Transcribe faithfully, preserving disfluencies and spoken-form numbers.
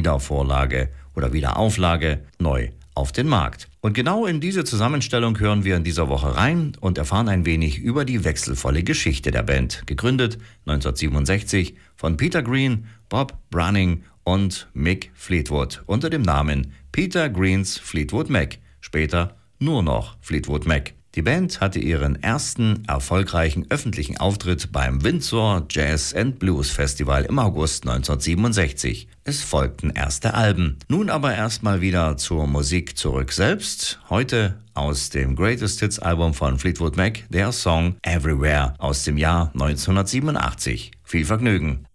Wiedervorlage oder Wiederauflage neu auf den Markt. Und genau in diese Zusammenstellung hören wir in dieser Woche rein und erfahren ein wenig über die wechselvolle Geschichte der Band. Gegründet neunzehnhundertsiebenundsechzig von Peter Green, Bob Browning und Mick Fleetwood unter dem Namen Peter Green's Fleetwood Mac, später nur noch Fleetwood Mac. Die Band hatte ihren ersten erfolgreichen öffentlichen Auftritt beim Windsor Jazz and Blues Festival im August neunzehnhundertsiebenundsechzig. Es folgten erste Alben. Nun aber erstmal wieder zur Musik zurück selbst. Heute aus dem Greatest Hits Album von Fleetwood Mac der Song Everywhere aus dem Jahr neunzehnhundertsiebenundachtzig. Viel Vergnügen!